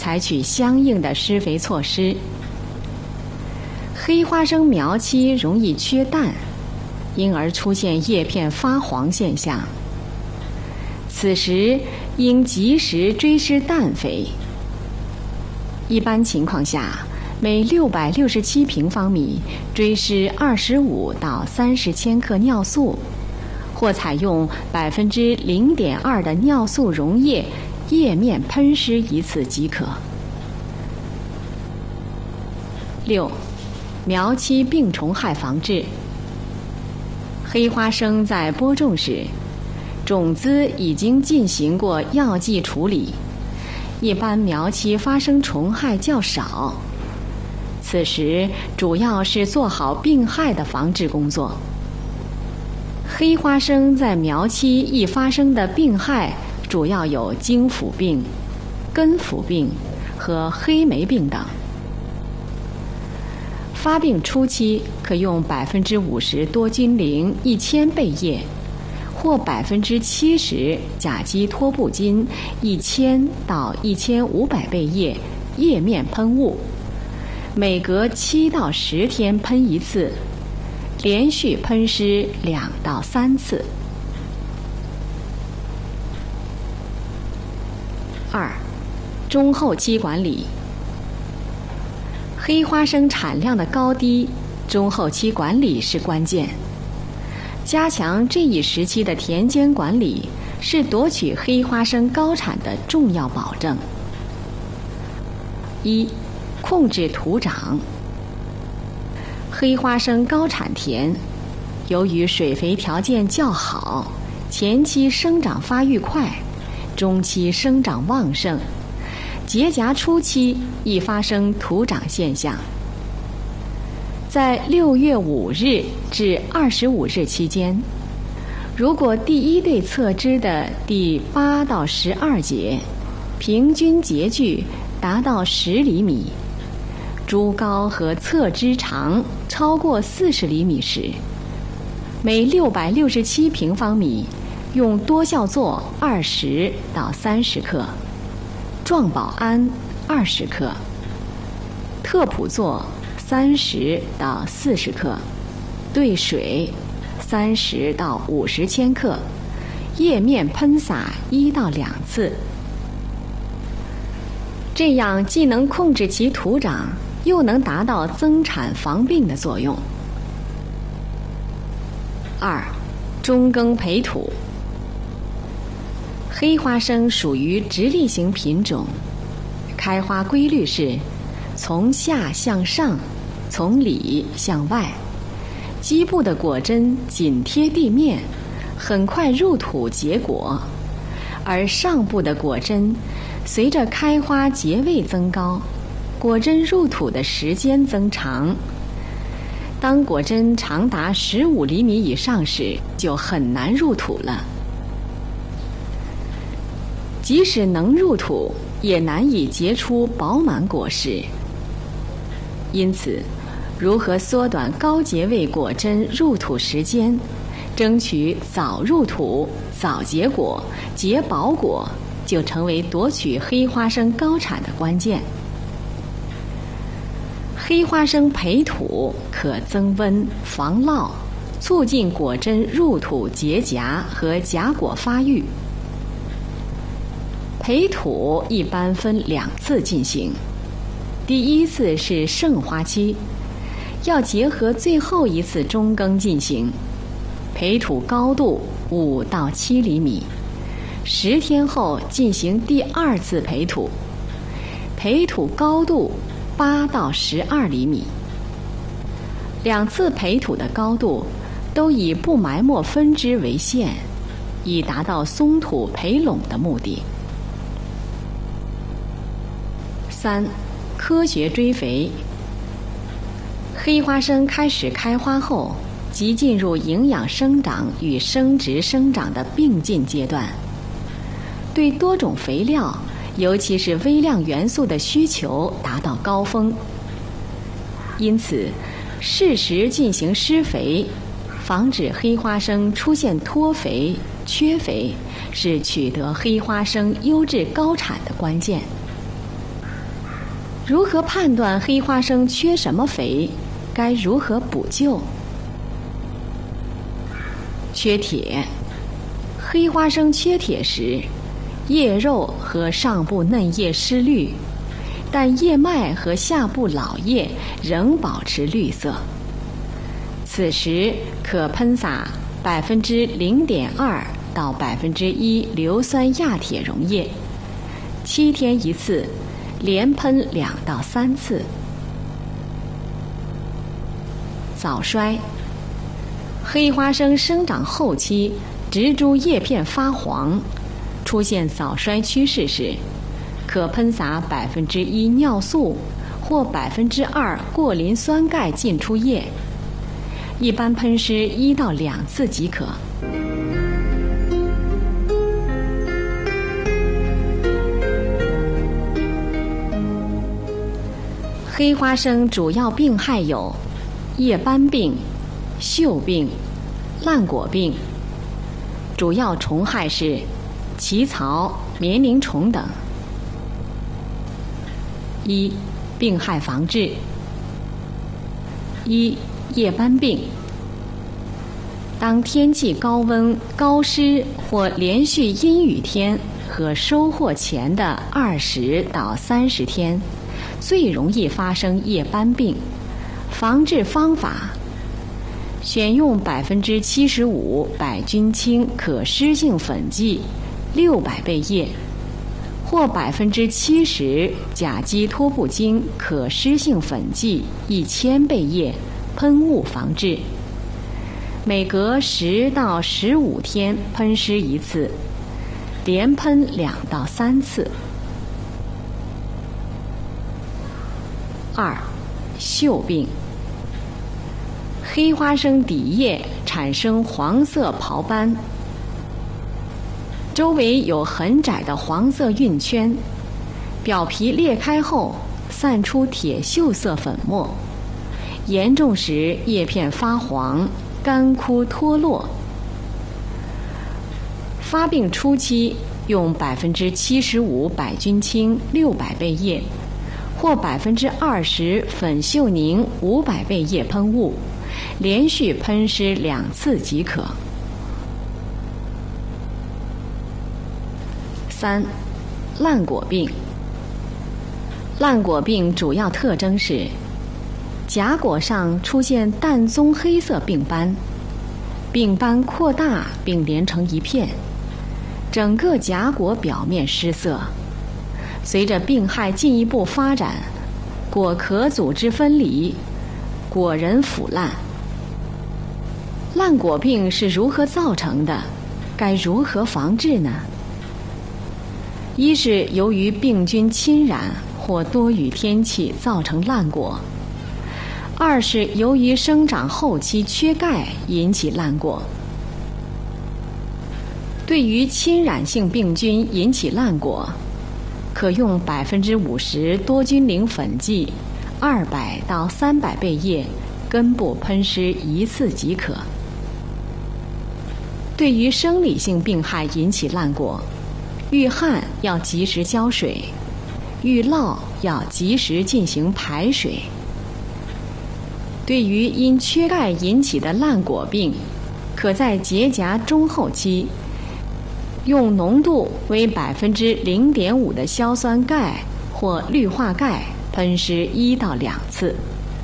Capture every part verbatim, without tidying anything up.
采取相应的施肥措施。黑花生苗期容易缺氮，因而出现叶片发黄现象。此时应及时追施氮肥。一般情况下，每六百六十七平方米追施二十五到三十千克尿素，或采用百分之零点二的尿素溶液叶面喷施一次即可。六、苗期病虫害防治。黑花生在播种时，种子已经进行过药剂处理，一般苗期发生虫害较少。此时主要是做好病害的防治工作。黑花生在苗期易发生的病害主要有茎腐病、根腐病和黑霉病等。发病初期可用百分之五十多菌灵一千倍液，或百分之七十甲基托布菌一千到一千五百倍液叶面喷雾，每隔七到十天喷一次，连续喷施两到三次。二、中后期管理。黑花生产量的高低，中后期管理是关键。加强这一时期的田间管理，是夺取黑花生高产的重要保证。一、控制土长。黑花生高产田，由于水肥条件较好，前期生长发育快，中期生长旺盛，结荚初期易发生土长现象。在六月五日至二十五日期间，如果第一对侧枝的第八到十二节平均截距达到十厘米，株高和侧枝长超过四十厘米时，每六百六十七平方米用多效唑二十到三十克，壮保胺二十克，特普唑三十到四十克，兑水三十到五十千克，叶面喷洒一到两次。这样既能控制其土长，又能达到增产防病的作用。二、中耕培土。黑花生属于直立型品种，开花规律是从下向上，从里向外，基部的果针紧贴地面，很快入土结果，而上部的果针随着开花结位增高，果针入土的时间增长。当果针长达十五厘米以上时，就很难入土了。即使能入土，也难以结出饱满果实。因此，如何缩短高结位果针入土时间，争取早入土、早结果、结饱果，就成为夺取黑花生高产的关键。黑花生培土可增温、防涝，促进果针入土结荚和荚果发育。培土一般分两次进行，第一次是盛花期，要结合最后一次中耕进行。培土高度五到七厘米，十天后进行第二次培土，培土高度八到十二厘米。两次培土的高度都以不埋没分支为限，以达到松土培垄的目的。三、科学追肥。黑花生开始开花后，即进入营养生长与生殖生长的并进阶段，对多种肥料，尤其是微量元素的需求达到高峰。因此，适时进行施肥，防止黑花生出现脱肥、缺肥，是取得黑花生优质高产的关键。 如何判断黑花生缺什么肥？该如何补救？缺铁。黑花生缺铁时，叶肉和上部嫩叶失绿，但叶脉和下部老叶仍保持绿色。此时可喷洒百分之零点二到百分之一硫酸亚铁溶液，七天一次，连喷两到三次。早衰。黑花生生长后期，植株叶片发黄，出现早衰趋势时，可喷洒百分之一尿素或百分之二过磷酸钙浸出液，一般喷施一到两次即可。黑花生主要病害有叶斑病、锈病、烂果病，主要虫害是奇草、绵铃虫等。一、病害防治。一、叶斑病。当天气高温、高湿或连续阴雨天和收获前的二十到三十天，最容易发生叶斑病。防治方法：选用百分之七十五百菌清可湿性粉剂六百倍液，或百分之七十甲基托布精可湿性粉剂一千倍液，喷雾防治。每隔十到十五天喷施一次，连喷两到三次。二、锈病。黑花生底叶产生黄色袍斑，周围有很窄的黄色晕圈，表皮裂开后散出铁锈色粉末，严重时叶片发黄、干枯脱落。发病初期用百分之七十五百菌清六百倍液，或百分之二十粉锈凝五百倍液喷雾，连续喷施两次即可。三、烂果病。烂果病主要特征是荚果上出现淡棕黑色病斑，病斑扩大并连成一片，整个荚果表面失色。随着病害进一步发展，果壳组织分离，果仁腐烂。烂果病是如何造成的？该如何防治呢？一是由于病菌侵染或多雨天气造成烂果；二是由于生长后期缺钙引起烂果。对于侵染性病菌引起烂果，可用百分之五十多菌灵粉剂二百到三百倍液根部喷施一次即可。对于生理性病害引起烂果，遇旱要及时浇水，遇涝要及时进行排水。对于因缺钙引起的烂果病，可在结荚中后期用浓度为百分之零点五的硝酸钙或氯化钙喷施一到两次。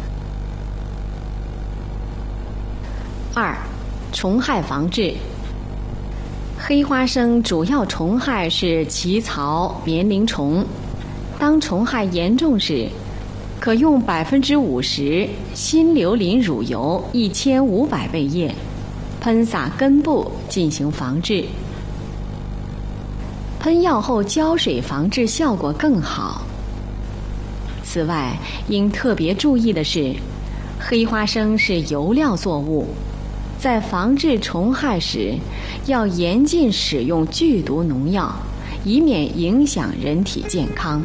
二、虫害防治。黑花生主要虫害是奇草、绵铃虫。当虫害严重时，可用百分之五十新硫磷乳油一千五百倍液，喷洒根部进行防治。喷药后浇水防治效果更好。此外，应特别注意的是，黑花生是油料作物，在防治虫害时，要严禁使用剧毒农药，以免影响人体健康。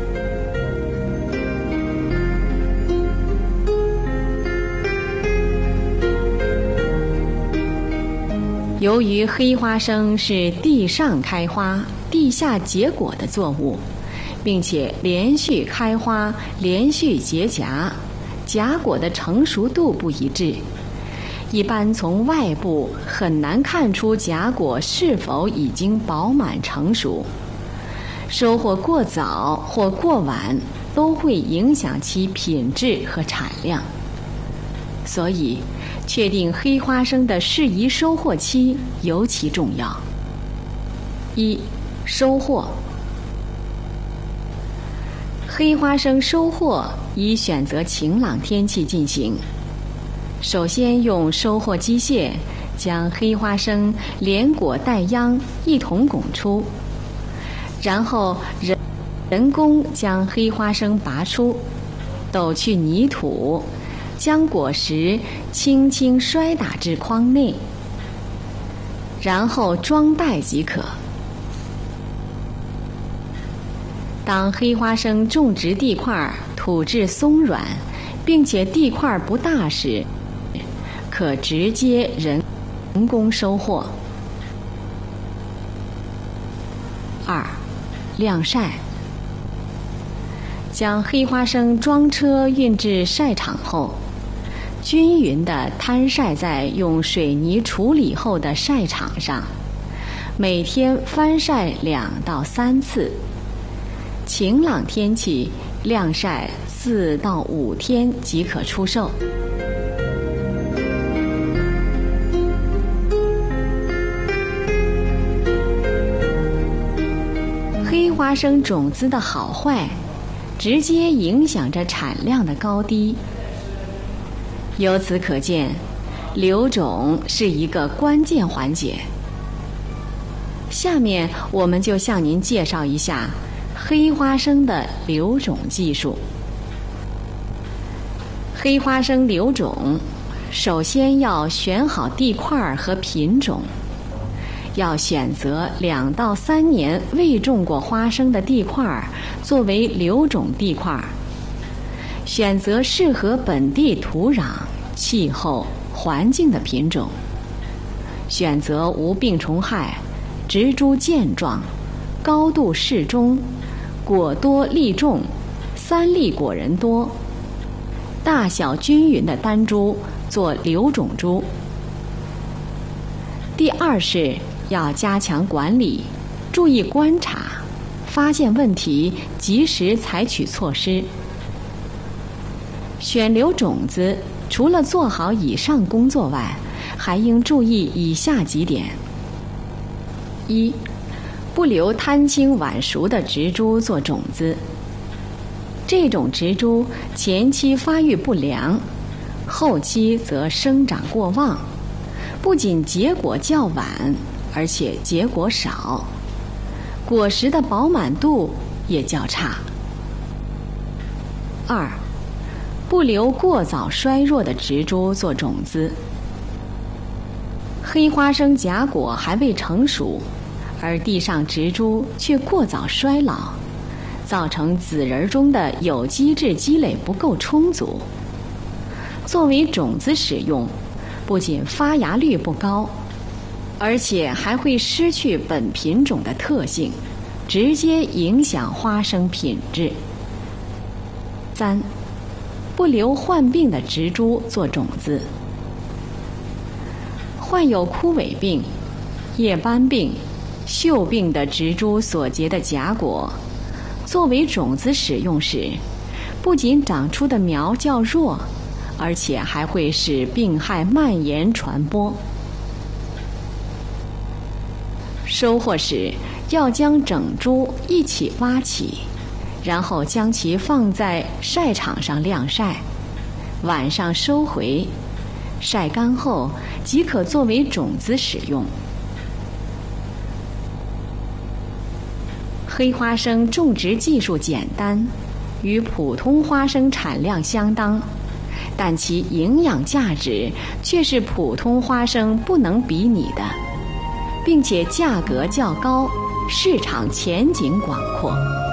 由于黑花生是地上开花、地下结果的作物， 并且连续开花、连续结荚，荚果的成熟度不一致，一般从外部很难看出荚果是否已经饱满成熟。收获过早或过晚都会影响其品质和产量，所以确定黑花生的适宜收获期尤其重要。一、收获。黑花生收获宜选择晴朗天气进行。首先用收获机械将黑花生连果带秧一同拱出，然后人人工将黑花生拔出，抖去泥土，将果实轻轻摔打至筐内，然后装袋即可。当黑花生种植地块土质松软，并且地块不大时，可直接人工收获。二、晾晒。将黑花生装车运至晒场后，均匀地摊晒在用水泥处理后的晒场上，每天翻晒两到三次。晴朗天气晾晒四到五天即可出售。黑花生种子的好坏，直接影响着产量的高低。由此可见，留种是一个关键环节。下面我们就向您介绍一下黑花生的留种技术。黑花生留种，首先要选好地块和品种，要选择两到三年未种过花生的地块作为留种地块，选择适合本地土壤、气候、环境的品种，选择无病虫害、植株健壮、高度适中、果多粒重、三粒果仁多、大小均匀的单株做留种株。第二是要加强管理，注意观察，发现问题及时采取措施。选留种子除了做好以上工作外，还应注意以下几点：一、不留贪青晚熟的植株做种子。这种植株前期发育不良，后期则生长过旺，不仅结果较晚，而且结果少，果实的饱满度也较差。二、不留过早衰弱的植株做种子。黑花生荚果还未成熟，而地上植株却过早衰老，造成籽仁中的有机质积累不够充足。作为种子使用，不仅发芽率不高，而且还会失去本品种的特性，直接影响花生品质。三、不留患病的植株做种子。患有枯萎病、叶斑病、锈病的植株所结的荚果，作为种子使用时，不仅长出的苗较弱，而且还会使病害蔓延传播。收获时要将整株一起挖起，然后将其放在晒场上晾晒，晚上收回，晒干后即可作为种子使用。黑花生种植技术简单，与普通花生产量相当，但其营养价值却是普通花生不能比拟的，并且价格较高，市场前景广阔。